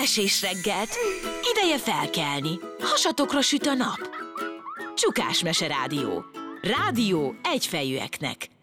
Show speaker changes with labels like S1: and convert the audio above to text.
S1: Mesés reggelt! Ideje felkelni. Hasatokra süt a nap. Csukás Mese Rádió. Rádió egyfejűeknek.